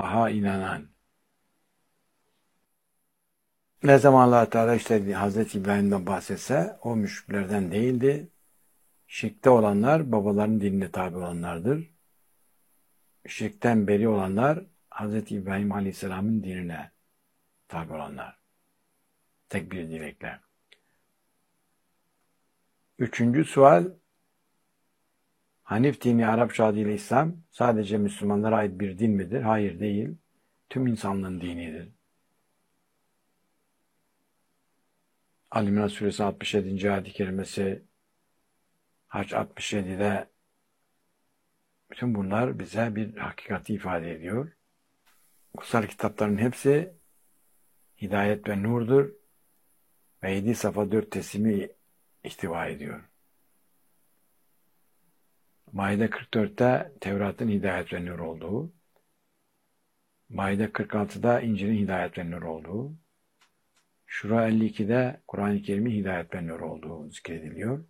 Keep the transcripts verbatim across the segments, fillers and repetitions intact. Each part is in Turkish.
Allah'a inanan. Ne zaman Allah Teala işte Hazreti İbrahim'den bahsetse o müşriklerden değildi. Şirkte olanlar babaların dinine tabi olanlardır. Şirkten beri olanlar Hazreti İbrahim Aleyhisselam'ın dinine tabi olanlar. Tek bir dilekle. Üçüncü sual, Hanif dini Arapça adıyla İslam sadece Müslümanlara ait bir din midir? Hayır, değil. Tüm insanlığın dinidir. Ali-İmran Suresi altmış yedinci ayet-i kerimesi, Hac altmış yedide bütün bunlar bize bir hakikati ifade ediyor. Kutsal kitapların hepsi hidayet ve nurdur ve yedi safa dört teslimi ihtiva ediyor. Maide kırk dörtte Tevrat'ın hidayet ve nur olduğu, Maide kırk altıda İncil'in hidayet ve nur olduğu, Şura elli ikide Kur'an-ı Kerim'in hidayet ve nur olduğu zikrediliyor.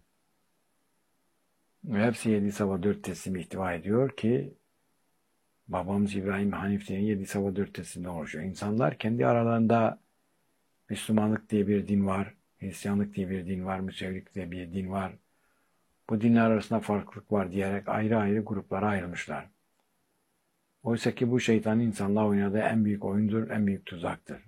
Ve hepsi yedi safa dört teslimi ihtiva ediyor ki babamız İbrahim Hanif dini yedi safa dört teslimden oluşuyor. İnsanlar kendi aralarında Müslümanlık diye bir din var, Hristiyanlık diye bir din var, Müsevilik diye bir din var. Bu dinler arasında farklılık var diyerek ayrı ayrı gruplara ayrılmışlar. Oysa ki bu şeytanın insanlığa oynadığı en büyük oyundur, en büyük tuzaktır.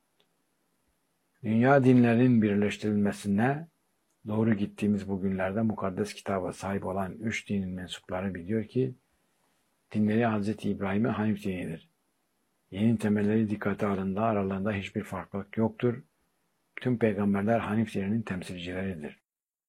Dünya dinlerinin birleştirilmesine doğru gittiğimiz bu günlerde mukaddes kitaba sahip olan üç dinin mensupları biliyor ki dinleri Hazreti İbrahim'e Hanif dinidir. Yeni temelleri dikkate alındığında aralarında hiçbir farklılık yoktur. Tüm peygamberler Hanif dininin temsilcileridir.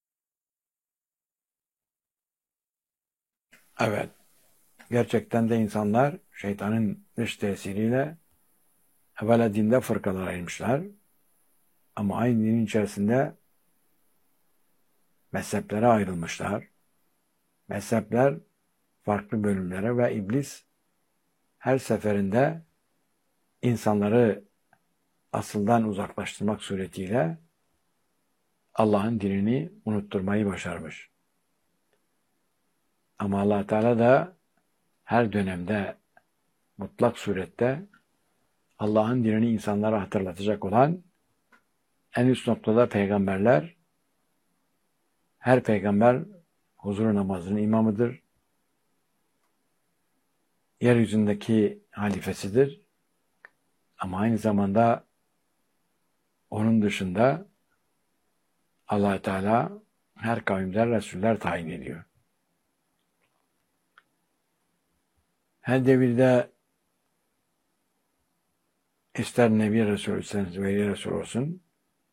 Evet, gerçekten de insanlar şeytanın dış tesiriyle evvela dinde fırkalar ayırmışlar. Ama aynı dinin içerisinde mezheplere ayrılmışlar. Mezhepler farklı bölümlere ve iblis her seferinde insanları asıldan uzaklaştırmak suretiyle Allah'ın dinini unutturmayı başarmış. Ama Allah Teala da her dönemde mutlak surette Allah'ın dinini insanlara hatırlatacak olan en üst noktada peygamberler, her peygamber huzur namazının imamıdır. Yeryüzündeki halifesidir. Ama aynı zamanda onun dışında Allah Teala her kavimden Resuller tayin ediyor. Her devirde ister Nebi Resul, ister Veli Resul olsun,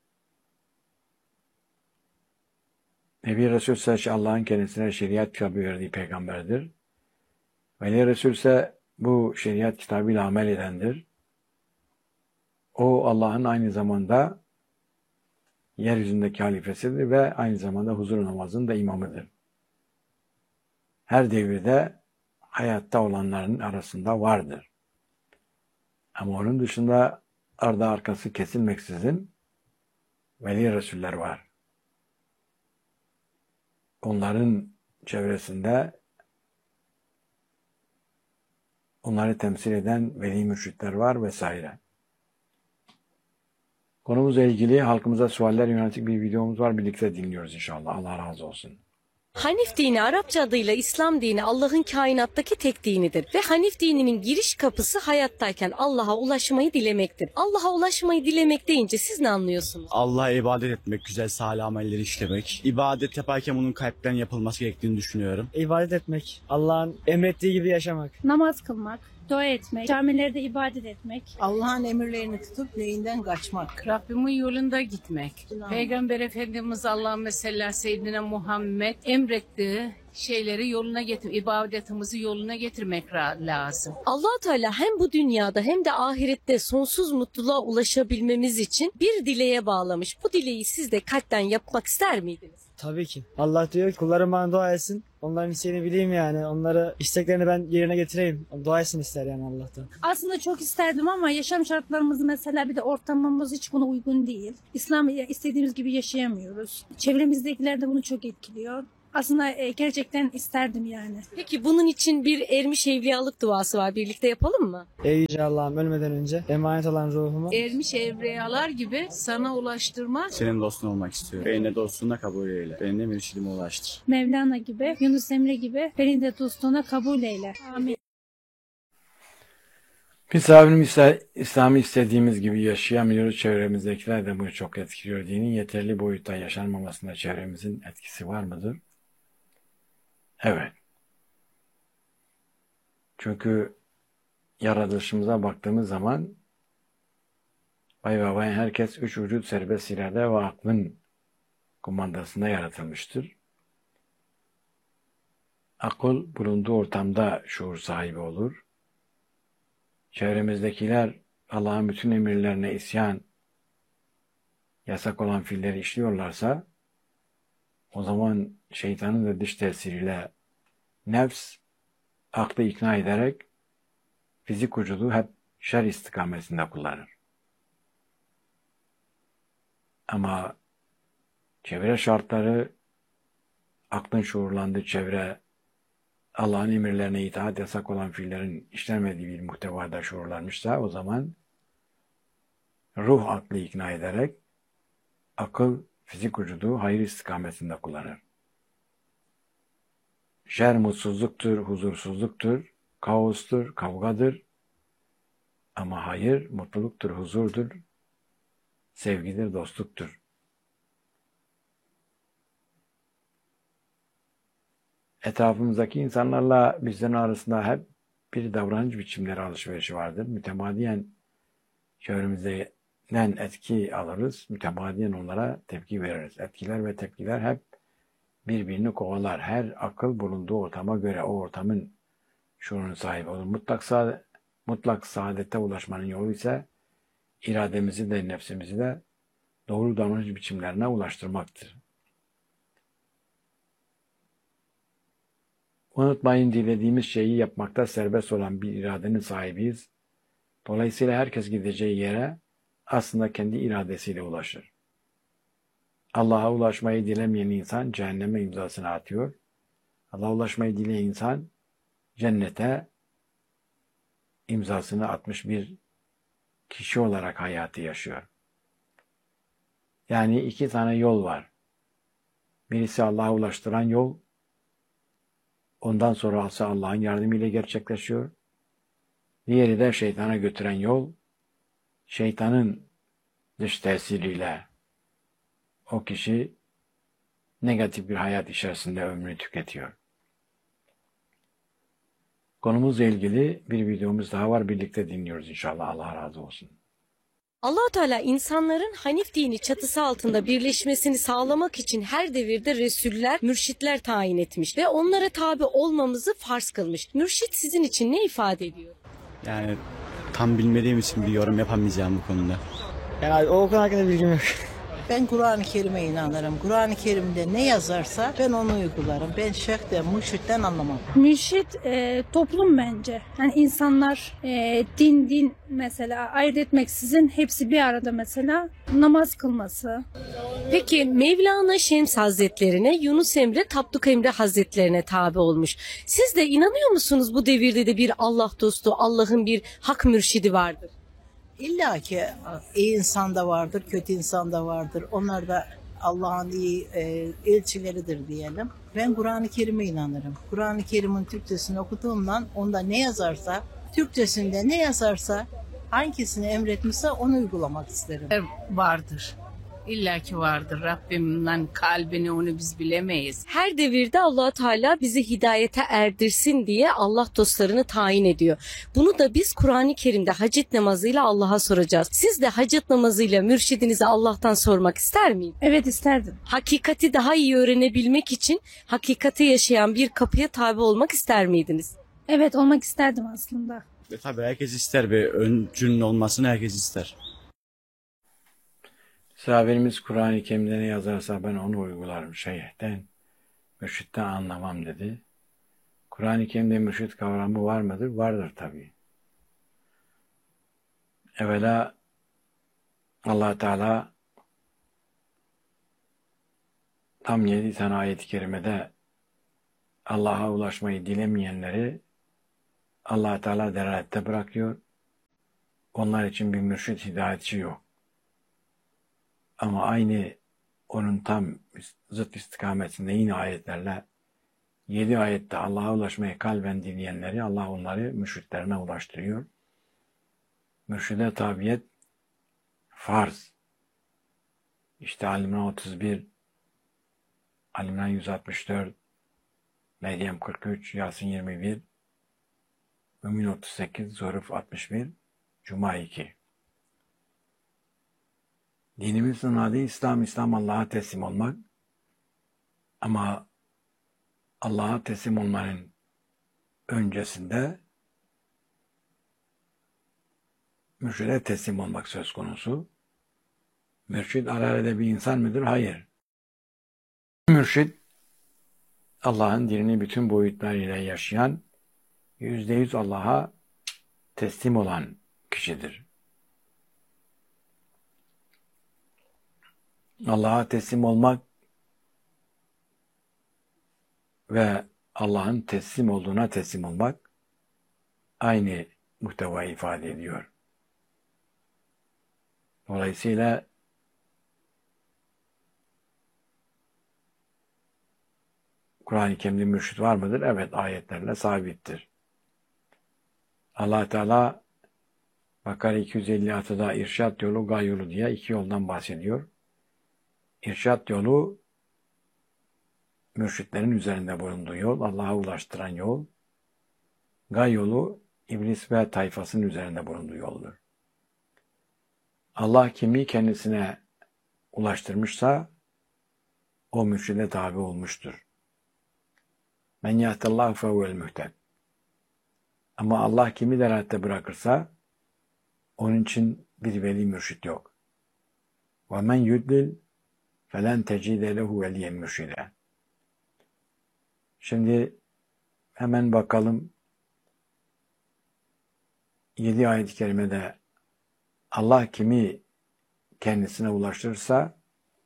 Nebi Resul ise Allah'ın kendisine şeriat kitabı verdiği peygamberdir. Veli Resul ise bu şeriat kitabıyla amel edendir. O Allah'ın aynı zamanda yeryüzündeki halifesidir ve aynı zamanda huzur namazının da imamıdır. Her devirde hayatta olanların arasında vardır. Ama onun dışında ardı arkası kesilmeksizin Veli Resuller var. Onların çevresinde onları temsil eden veli mürşitler var vesaire. Konumuzla ilgili halkımıza sualler yönelik bir videomuz var. Birlikte dinliyoruz inşallah. Allah razı olsun. Hanif dini Arapça adıyla İslam dini Allah'ın kainattaki tek dinidir ve Hanif dininin giriş kapısı hayattayken Allah'a ulaşmayı dilemektir. Allah'a ulaşmayı dilemek deyince siz ne anlıyorsunuz? Allah'a ibadet etmek, güzel salih amelleri işlemek. İbadet yaparken bunun kalpten yapılması gerektiğini düşünüyorum. İbadet etmek, Allah'ın emrettiği gibi yaşamak. Namaz kılmak, dua etmek, camilerde ibadet etmek. Allah'ın emirlerini tutup neyinden kaçmak. Rabbimin yolunda gitmek. Peygamber Efendimiz Allahümme salli seyyidina Muhammed emrettiği şeyleri yoluna getir, ibadetimizi yoluna getirmek lazım. Allah Teala hem bu dünyada hem de ahirette sonsuz mutluluğa ulaşabilmemiz için bir dileğe bağlamış. Bu dileği siz de kalpten yapmak ister miydiniz? Tabii ki. Allah diyor ki kullarım bana dua etsin. Onların isteğini bileyim yani. Onları isteklerini ben yerine getireyim. Dua etsin ister yani Allah'tan. Aslında çok isterdim ama yaşam şartlarımız mesela bir de ortamımız hiç buna uygun değil. İslam'ı istediğimiz gibi yaşayamıyoruz. Çevremizdekiler de bunu çok etkiliyor. Aslında e, gerçekten isterdim yani. Peki bunun için bir ermiş evliyalık duası var. Birlikte yapalım mı? Ey Yüce Allah'ım, ölmeden önce emanet olan ruhumu Ermiş evliyalar gibi sana ulaştırmaz. Senin dostun olmak istiyorum. Beni de dostluğuna kabul eyle. Beni de mürşidime ulaştır. Mevlana gibi, Yunus Emre gibi beni de dostluğuna kabul eyle. Amin. Biz abim İslam'ı istediğimiz gibi yaşayamıyoruz. Çevremizdekiler de bunu çok etkiliyor. Dinin yeterli boyutta yaşanmamasında çevremizin etkisi var mıdır? Evet. Çünkü yaratılışımıza baktığımız zaman vay vay vay herkes üç vücut serbest irade ve aklın kumandasında yaratılmıştır. Akıl bulunduğu ortamda şuur sahibi olur. Çevremizdekiler Allah'ın bütün emirlerine isyan, yasak olan fiilleri işliyorlarsa o zaman şeytanın da dış tesiriyle nefs aklı ikna ederek fizik vücudu hep şer istikametinde kullanır. Ama çevre şartları, aklın şuurlandığı çevre, Allah'ın emirlerine itaat yasak olan fiillerin işlenmediği bir muhtevada şuurlanmışsa o zaman ruh aklı ikna ederek akıl fizik vücudu hayır istikametinde kullanır. Şer mutsuzluktur, huzursuzluktur, kaostur, kavgadır. Ama hayır mutluluktur, huzurdur, sevgidir, dostluktur. Etrafımızdaki insanlarla bizlerin arasında hep bir davranış biçimleri alışverişi vardır. Mütemadiyen çevremizden etki alırız. Mütemadiyen onlara tepki veririz. Etkiler ve tepkiler hep birbirini kovalar. Her akıl bulunduğu ortama göre o ortamın şuurun sahibi olur. Mutlak, sa mutlak saadete ulaşmanın yolu ise irademizi de nefsimizi de doğru davranış biçimlerine ulaştırmaktır. Unutmayın, dilediğimiz şeyi yapmakta serbest olan bir iradenin sahibiyiz. Dolayısıyla herkes gideceği yere aslında kendi iradesiyle ulaşır. Allah'a ulaşmayı dilemeyen insan cehenneme imzasını atıyor. Allah'a ulaşmayı dileyen insan cennete imzasını atmış bir kişi olarak hayatı yaşıyor. Yani iki tane yol var. Birisi Allah'a ulaştıran yol, ondan sonrası Allah'ın yardımıyla gerçekleşiyor. Diğeri de şeytana götüren yol, şeytanın dış tesiriyle o kişi negatif bir hayat içerisinde ömrünü tüketiyor. Konumuzla ilgili bir videomuz daha var. Birlikte dinliyoruz inşallah. Allah razı olsun. Allah-u Teala insanların Hanif dini çatısı altında birleşmesini sağlamak için her devirde resuller, mürşitler tayin etmiş ve onlara tabi olmamızı farz kılmış. Mürşit sizin için ne ifade ediyor? Yani tam bilmediğim için bir yorum yapamayacağım bu konuda. yani o konu hakkında bilgim yok. Ben Kur'an-ı Kerim'e inanırım. Kur'an-ı Kerim'de ne yazarsa ben onu uygularım. Ben şeyhten, mürşitten anlamam. Mürşit e, toplum bence. Yani insanlar e, din din mesela ayırt etmeksizin hepsi bir arada mesela namaz kılması. Peki Mevlana Şems Hazretlerine, Yunus Emre, Tapduk Emre Hazretlerine tabi olmuş. Siz de inanıyor musunuz bu devirde de bir Allah dostu, Allah'ın bir hak mürşidi vardır? İlla ki iyi insan da vardır, kötü insan da vardır. Onlar da Allah'ın iyi e, elçileridir diyelim. Ben Kur'an-ı Kerim'e inanırım. Kur'an-ı Kerim'in Türkçesini okuduğumdan onda ne yazarsa, Türkçesinde ne yazarsa hangisini emretmişse onu uygulamak isterim. Vardır. İlla ki vardır. Rabbimden kalbini onu biz bilemeyiz. Her devirde Allah Teala bizi hidayete erdirsin diye Allah dostlarını tayin ediyor. Bunu da biz Kur'an-ı Kerim'de hacet namazıyla Allah'a soracağız. Siz de hacet namazıyla mürşidinize Allah'tan sormak ister miydiniz? Evet isterdim. Hakikati daha iyi öğrenebilmek için hakikati yaşayan bir kapıya tabi olmak ister miydiniz? Evet olmak isterdim aslında. Ve tabii herkes ister, bir öncünün olmasını herkes ister. Sahabelerimiz Kur'an-ı Kerim'de ne yazarsa ben onu uygularım. Şeyhten, mürşitten anlamam dedi. Kur'an-ı Kerim'de mürşit kavramı var mıdır? Vardır tabii. Evvela Allah Teala tam yedi tane ayet-i kerimede Allah'a ulaşmayı dilemeyenleri Allah Teala delalette bırakıyor. Onlar için bir mürşit hidayetçi yok. Ama aynı onun tam zıt istikametinde yine ayetlerle yedi ayette Allah'a ulaşmayı kalben dileyenleri Allah onları mürşitlerine ulaştırıyor. Mürşide tabiyet farz. İşte Al-İmran otuz bir, Al-İmran yüz altmış dört, Meryem kırk üç, Yasin yirmi bir, Mümin otuz sekiz, Zuhruf altmış bir, Cuma iki. Dinimizin adı İslam, İslam Allah'a teslim olmak. Ama Allah'a teslim olmanın öncesinde mürşide teslim olmak söz konusu. Mürşid alelade bir insan mıdır? Hayır. Mürşid, Allah'ın dinini bütün boyutlarıyla yaşayan, yüzde yüz Allah'a teslim olan kişidir. Allah'a teslim olmak ve Allah'ın teslim olduğuna teslim olmak aynı muhtevayı ifade ediyor. Dolayısıyla Kur'an-ı Kerim'de mürşid var mıdır? Evet, ayetlerle sabittir. Allah Teala Bakara iki yüz elli altıda irşat yolu, gay yolu diye iki yoldan bahsediyor. İrşat yolu mürşitlerin üzerinde bulunduğu yol, Allah'a ulaştıran yol. Gay yolu iblis ve tayfasının üzerinde bulunduğu yoldur. Allah kimi kendisine ulaştırmışsa o mürşide tabi olmuştur. Men yahdillahu fehuvel muhted. Ama Allah kimi delalette bırakırsa onun için bir veli mürşit yok. Ve men yudlil felen tecide lehu veliyen mürşide. Şimdi hemen bakalım yedi ayet-i kerimede Allah kimi kendisine ulaştırırsa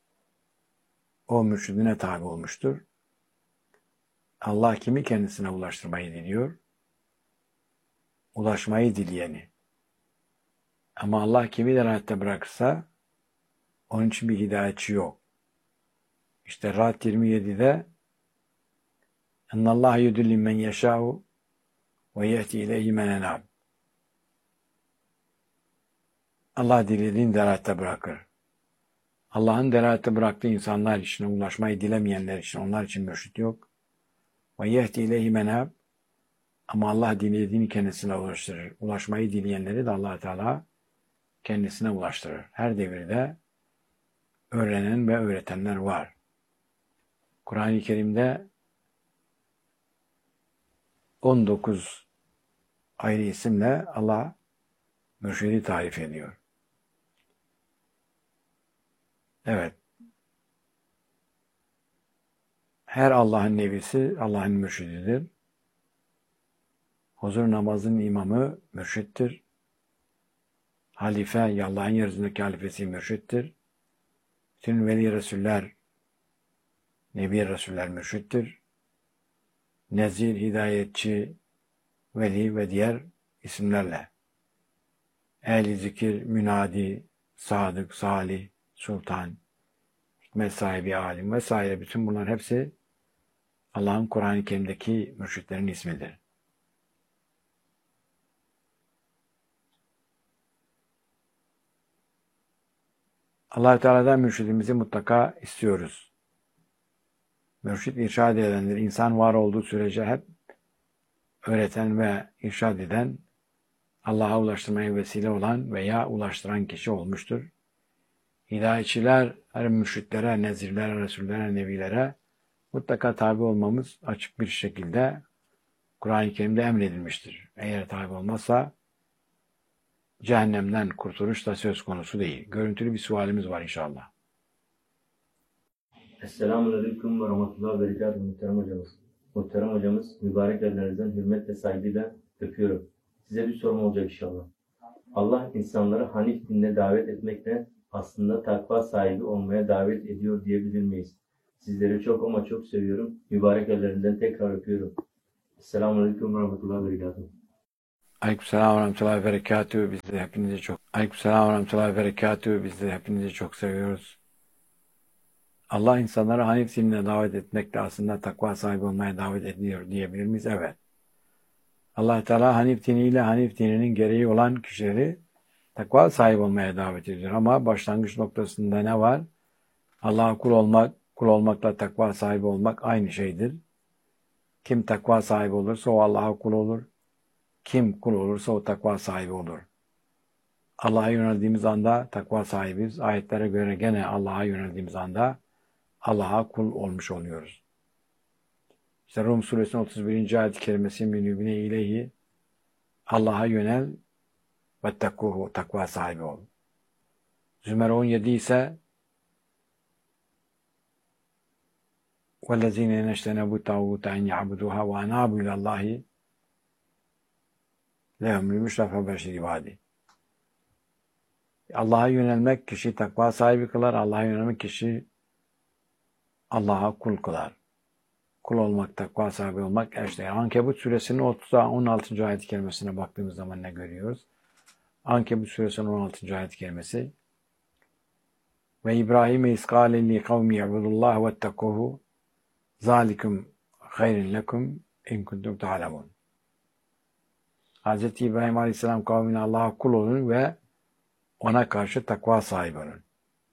o mürşidine tabi olmuştur. Allah kimi kendisine ulaştırmayı diliyor? Ulaşmayı dileyeni. Ama Allah kimi delalette bırakırsa onun için bir hidayetçi yok. İşte Ra'd yirmi yedide "Ennallâhe yudilli men yeşâ'u ve yehdi ileyhi men enâb." Allah dilediğini delalette bırakır. Allah'ın delalette bıraktığı insanlar için, ulaşmayı dilemeyenler için, onlar için mürşit yok. Ve yehdi ileyhi men enâb. Ama Allah dilediğini kendisine ulaştırır. Ulaşmayı dileyenleri de Allah Teala kendisine ulaştırır. Her devirde öğrenen ve öğretenler var. Kur'an-ı Kerim'de on dokuz ayrı isimle Allah mürşidi tarif ediyor. Evet. Her Allah'ın nebisi Allah'ın mürşididir. Huzur namazın imamı mürşittir. Halife, Allah'ın yeryüzündeki halifesi mürşittir. Bütün veli resuller, nebi resuller mürşittir. Nezir, hidayetçi, veli ve diğer isimlerle. Ehli zikir, münadi, sadık, salih, sultan, hikmet sahibi, alim vesaire, bütün bunlar hepsi Allah'ın Kur'an-ı Kerim'deki mürşitlerin ismidir. Allah-u Teala'dan mürşidimizi mutlaka istiyoruz. Mürşid irşad edendir. İnsan var olduğu sürece hep öğreten ve irşad eden, Allah'a ulaştırmaya vesile olan veya ulaştıran kişi olmuştur. Hidayetçiler, her mürşitlere, nezirlere, resullere, nebilere mutlaka tabi olmamız açık bir şekilde Kur'an-ı Kerim'de emredilmiştir. Eğer tabi olmazsa cehennemden kurtuluş da söz konusu değil. Görüntülü bir sualimiz var inşallah. Esselamun Aleyküm ve Rahmetullahi ve Berekatuhu muhterem hocamız. Muhterem hocamız, mübarek ellerinizden hürmet ve saygıyla öpüyorum. Size bir sorum olacak inşallah. Allah insanları Hanif dinine davet etmekle aslında takva sahibi olmaya davet ediyor diyebilir miyiz? Sizleri çok ama çok seviyorum. Mübarek ellerinden tekrar öpüyorum. Esselamu Aleyküm ve Rahmetullahi ve Berekatuhu. Aleykümselam ve rahmetullahi ve berekatühü. Biz de hepinizi çok Aleykümselam ve rahmetullahi ve berekatühü. Biz de hepinizi çok seviyoruz. Allah insanları Hanif dinine davet etmekle aslında takva sahibi olmaya davet ediyor diyebilir miyiz? Evet. Allah Teala Hanif diniyle Hanif dininin gereği olan kişileri takva sahibi olmaya davet ediyor. Ama başlangıç noktasında ne var? Allah'a kul olmak, kul olmakla takva sahibi olmak aynı şeydir. Kim takva sahibi olursa o Allah'a kul olur. Kim kul olursa o takva sahibi olur. Allah'a yöneldiğimiz anda takva sahibiz. Ayetlere göre gene Allah'a yöneldiğimiz anda Allah'a kul olmuş oluyoruz. İşte Rum suresinin otuz birinci ayet-i kerimesi minübine ileyhi Allah'a yönel ve takkuhu takva sahibi ol. Zümer on yedi ise وَالَّذ۪ينَ يَنَشْتَنَبُوا تَعُوتَ اَنْ يَعْبُدُوهَا وَاَنَابُوا اِلَى اللّٰهِ لَهُمْ لِمُشْرَفَ بَشِرِ ibadi. Allah'a yönelmek kişi takva sahibi kılar. Allah'a yönelmek kişi Allah'a kul kılar. Kul olmak, takva sahibi olmak işte. Ankebut suresinin otuz on altıncı ayet-i kerimesine baktığımız zaman ne görüyoruz? Ankebut suresinin on altıncı ayet-i kerimesi ve İbrahim'e iskâle li kavmi ya'budullah ve tekkuhu zâlikum hayrin lekum in kuntum ta'lemun. Hazreti İbrahim Aleyhisselam kavmine Allah'a kul olun ve ona karşı takva sahibi olun.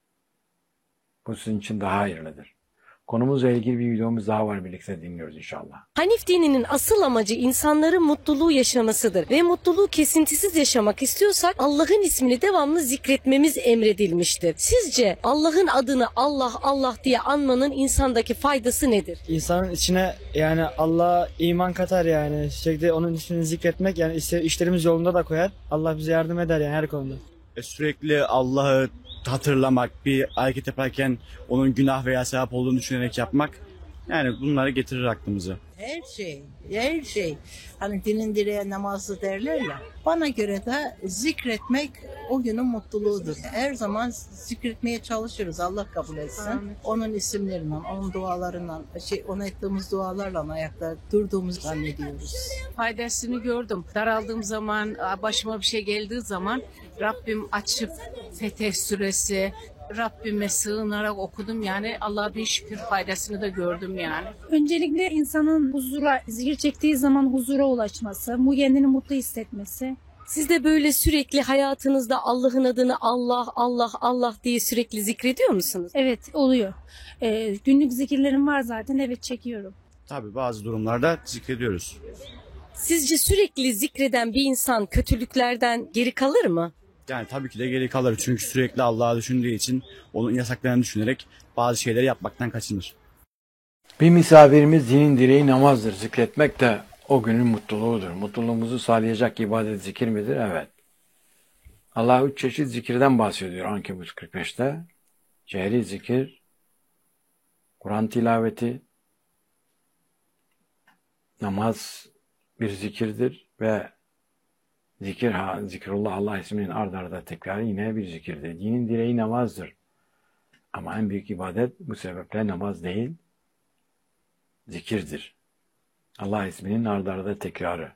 Bu sizin için daha hayırlıdır. Konumuzla ilgili bir videomuz daha var, birlikte dinliyoruz inşallah. Hanif dininin asıl amacı insanların mutluluğu yaşamasıdır ve mutluluğu kesintisiz yaşamak istiyorsak Allah'ın ismini devamlı zikretmemiz emredilmiştir. Sizce Allah'ın adını Allah Allah diye anmanın insandaki faydası nedir? İnsanın içine yani Allah'a iman katar yani. Sürekli onun ismini zikretmek yani işlerimiz yolunda da koyar. Allah bize yardım eder yani her konuda. E, sürekli Allah'ı hatırlamak, bir hareket yaparken onun günah veya sevap olduğunu düşünerek yapmak, yani bunları getirir aklımıza. Her şey, her şey. Hani dinin direğe namazı derler ya. Bana göre de zikretmek o günün mutluluğudur. Her zaman zikretmeye çalışırız. Allah kabul etsin. Amin. Onun isimleriyle, onun dualarıyla, şey, ona ettiğimiz dualarla ayakta durduğumuzu zannediyoruz. Faydasını gördüm. Daraldığım zaman, başıma bir şey geldiği zaman Rabbim açıp Fetih Suresi, Rabbime sığınarak okudum, yani Allah'a bir şükür faydasını da gördüm yani. Öncelikle insanın huzura, zikir çektiği zaman huzura ulaşması, bu kendini mutlu hissetmesi. Siz de böyle sürekli hayatınızda Allah'ın adını Allah Allah Allah diye sürekli zikrediyor musunuz? Evet, oluyor. Ee, günlük zikirlerim var zaten, evet çekiyorum. Tabii bazı durumlarda zikrediyoruz. Sizce sürekli zikreden bir insan kötülüklerden geri kalır mı? Yani tabii ki de geri kalır. Çünkü sürekli Allah'ı düşündüğü için onun yasaklarını düşünerek bazı şeyleri yapmaktan kaçınır. Bir misafirimiz dinin direği namazdır. Zikretmek de o günün mutluluğudur. Mutluluğumuzu sağlayacak ibadet zikir midir? Evet. Allah üç çeşit zikirden bahsediyor Ankebut kırk beşte. Cehri zikir, Kur'an tilaveti, namaz bir zikirdir ve zikir, ha, zikrullah Allah isminin ard arda tekrarı yine bir zikirdir. Dinin direği namazdır. Ama en büyük ibadet bu sebeple namaz değil, zikirdir. Allah isminin ard arda tekrarı.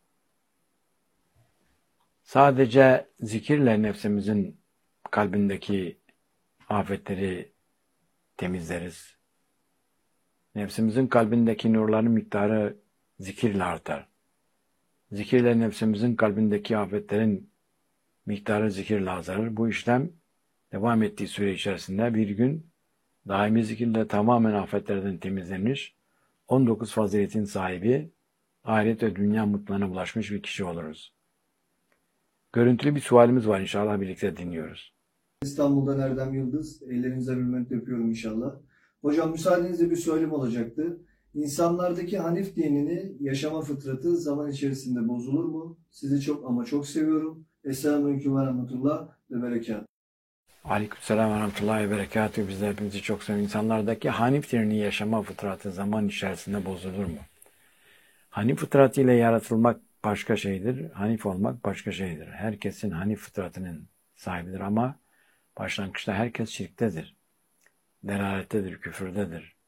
Sadece zikirle nefsimizin kalbindeki afetleri temizleriz. Nefsimizin kalbindeki nurların miktarı zikirle artar. Zikirle nefsimizin kalbindeki afetlerin miktarı zikirle azalır. Bu işlem devam ettiği süre içerisinde bir gün daimi zikirle tamamen afetlerden temizlenmiş, on dokuz faziletin sahibi, ahiret ve dünya mutluluğuna bulaşmış bir kişi oluruz. Görüntülü bir sualimiz var, inşallah birlikte dinliyoruz. İstanbul'dan Erdem Yıldız. Ellerinize hürmet yapıyorum inşallah. Hocam müsaadenizle bir sualim olacaktı. İnsanlardaki Hanif dinini yaşama fıtratı zaman içerisinde bozulur mu? Sizi çok ama çok seviyorum. Esselamualeyküm ve rahmetullah ve berekat. Aleykümselam ve rahmetullahi ve berekatühü. Biz de hepinizi çok seviyoruz. İnsanlardaki Hanif dinini yaşama fıtratı zaman içerisinde bozulur mu? Hanif fıtratı ile yaratılmak başka şeydir. Hanif olmak başka şeydir. Herkesin Hanif fıtratının sahibidir ama başlangıçta herkes şirktedir. Delalettedir, küfürdedir.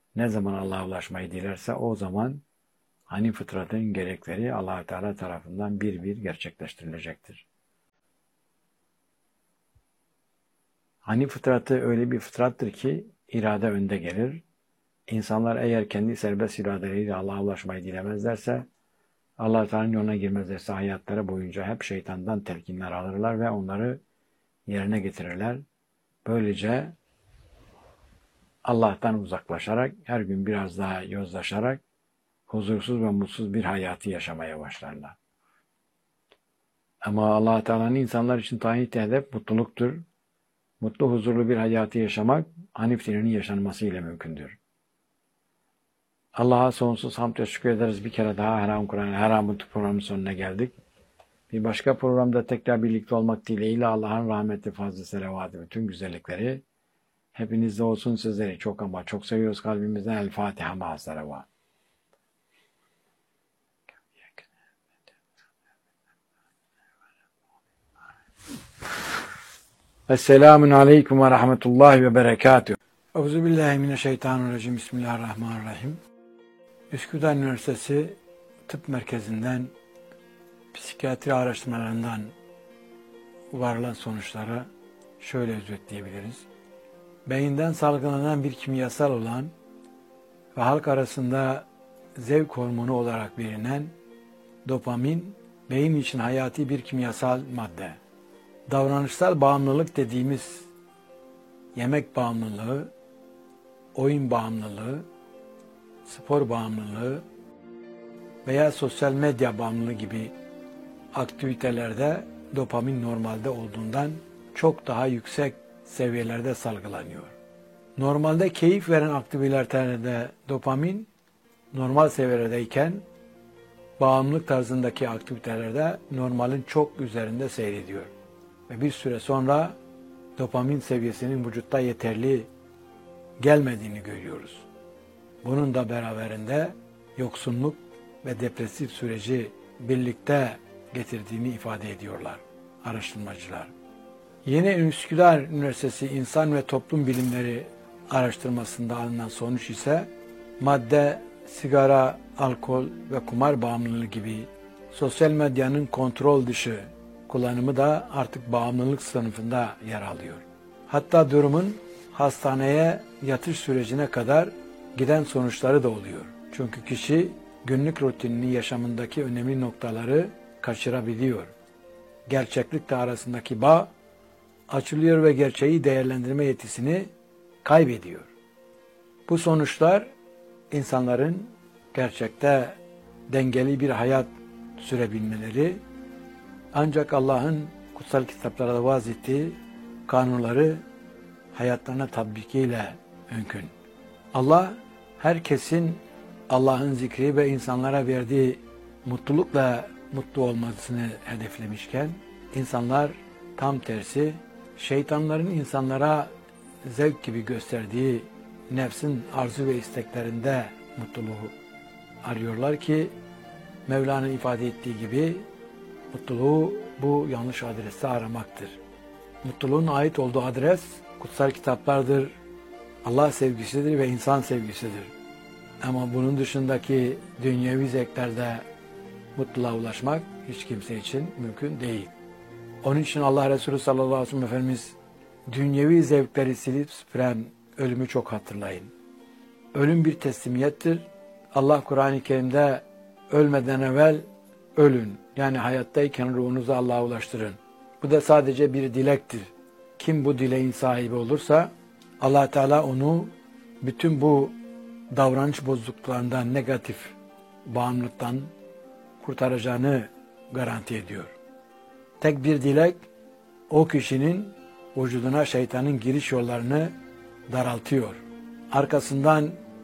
Ne zaman Allah'a ulaşmayı dilerse o zaman hani fıtratın gerekleri Allah Teala tarafından bir bir gerçekleştirilecektir. Hani fıtratı öyle bir fıtrattır ki irade önde gelir. İnsanlar eğer kendi serbest iradeleriyle Allah'a ulaşmayı dilemezlerse, Allah Teala'nın yoluna girmezlerse hayatları boyunca hep şeytandan telkinler alırlar ve onları yerine getirirler. Böylece Allah'tan uzaklaşarak, her gün biraz daha yozlaşarak huzursuz ve mutsuz bir hayatı yaşamaya başlarlar. Ama Allah Teala'nın insanlar için tayin ettiği hedef mutluluktur. Mutlu, huzurlu bir hayatı yaşamak Hanif dininin yaşanması ile mümkündür. Allah'a sonsuz hamd ve şükür ederiz. Bir kere daha Her An Kur'an, Her An Mutlu programının sonuna geldik. Bir başka programda tekrar birlikte olmak dileğiyle Allah'ın rahmeti, fazla selavatı, bütün güzellikleri hepinizde olsun. Sizleri çok ama çok seviyoruz kalbimizden. El Fatiha ma selavat. Esselamun aleyküm ve rahmetullahi ve berekatuhu. Euzubillahimineşşeytanirracim. Bismillahirrahmanirrahim. Üsküdar Üniversitesi Tıp Merkezi'nden psikiyatri araştırmalarından varılan sonuçlara şöyle özetleyebiliriz. Beyinden salgılanan bir kimyasal olan ve halk arasında zevk hormonu olarak bilinen dopamin, beyin için hayati bir kimyasal madde. Davranışsal bağımlılık dediğimiz yemek bağımlılığı, oyun bağımlılığı, spor bağımlılığı veya sosyal medya bağımlılığı gibi aktivitelerde dopamin normalde olduğundan çok daha yüksek seviyelerde salgılanıyor. Normalde keyif veren aktivitelerde dopamin normal seviyelerdeyken bağımlılık tarzındaki aktivitelerde normalin çok üzerinde seyrediyor. Ve bir süre sonra dopamin seviyesinin vücutta yeterli gelmediğini görüyoruz. Bunun da beraberinde yoksunluk ve depresif süreci birlikte getirdiğini ifade ediyorlar araştırmacılar. Yine Üsküdar Üniversitesi İnsan ve Toplum Bilimleri araştırmasında alınan sonuç ise madde, sigara, alkol ve kumar bağımlılığı gibi sosyal medyanın kontrol dışı kullanımı da artık bağımlılık sınıfında yer alıyor. Hatta durumun hastaneye yatış sürecine kadar giden sonuçları da oluyor. Çünkü kişi günlük rutinini, yaşamındaki önemli noktaları kaçırabiliyor. Gerçeklikle arasındaki bağ açılıyor ve gerçeği değerlendirme yetisini kaybediyor. Bu sonuçlar insanların gerçekte dengeli bir hayat sürebilmeleri, ancak Allah'ın kutsal kitaplarda vaz ettiği kanunları hayatlarına tatbikiyle mümkün. Allah herkesin Allah'ın zikri ve insanlara verdiği mutlulukla mutlu olmasını hedeflemişken, insanlar tam tersi şeytanların insanlara zevk gibi gösterdiği nefsin arzu ve isteklerinde mutluluğu arıyorlar ki Mevla'nın ifade ettiği gibi mutluluğu bu yanlış adreste aramaktır. Mutluluğun ait olduğu adres kutsal kitaplardır, Allah sevgisidir ve insan sevgisidir. Ama bunun dışındaki dünyevi zevklerde mutluluğa ulaşmak hiç kimse için mümkün değil. Onun için Allah Resulü sallallahu aleyhi ve sellem Efendimiz dünyevi zevkleri silip süpüren ölümü çok hatırlayın. Ölüm bir teslimiyettir. Allah Kur'an-ı Kerim'de ölmeden evvel ölün. Yani hayattayken ruhunuzu Allah'a ulaştırın. Bu da sadece bir dilektir. Kim bu dileğin sahibi olursa Allah Teala onu bütün bu davranış bozukluklarından, negatif bağımlılıktan kurtaracağını garanti ediyor. Tek bir dilek o kişinin vücuduna şeytanın giriş yollarını daraltıyor. Arkasından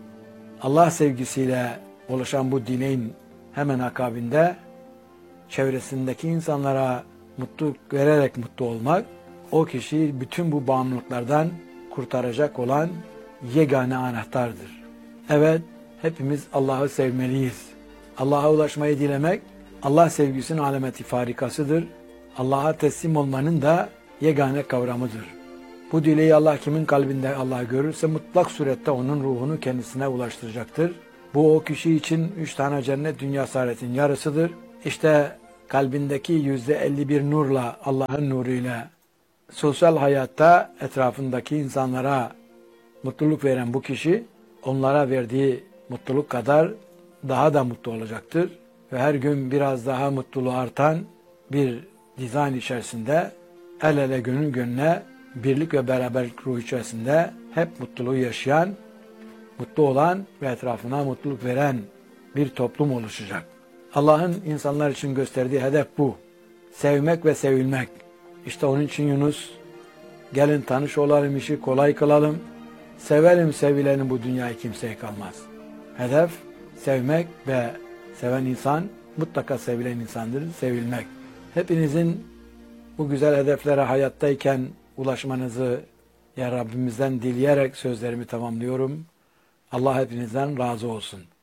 Allah sevgisiyle oluşan bu dileğin hemen akabinde çevresindeki insanlara mutluluk vererek mutlu olmak, o kişiyi bütün bu bağımlılıklardan kurtaracak olan yegane anahtardır. Evet, hepimiz Allah'ı sevmeliyiz. Allah'a ulaşmayı dilemek, Allah sevgisinin alameti farikasıdır. Allah'a teslim olmanın da yegane kavramıdır. Bu dileği Allah kimin kalbinde Allah görürse mutlak surette onun ruhunu kendisine ulaştıracaktır. Bu o kişi için üç tane cennet dünya saadetin yarısıdır. İşte kalbindeki yüzde elli bir nurla, Allah'ın nuruyla sosyal hayatta etrafındaki insanlara mutluluk veren bu kişi onlara verdiği mutluluk kadar daha da mutlu olacaktır. Ve her gün biraz daha mutluluğu artan bir dizayn içerisinde el ele gönül gönüle birlik ve beraberlik ruhu içerisinde hep mutluluğu yaşayan, mutlu olan ve etrafına mutluluk veren bir toplum oluşacak. Allah'ın insanlar için gösterdiği hedef bu. Sevmek ve sevilmek. İşte onun için Yunus, gelin tanış olalım, işi kolay kılalım. Sevelim sevilenin bu dünyayı kimseye kalmaz. Hedef sevmek ve seven insan mutlaka sevilen insandır, sevilmek. Hepinizin bu güzel hedeflere hayattayken ulaşmanızı ya Rabbimizden dileyerek sözlerimi tamamlıyorum. Allah hepinizden razı olsun.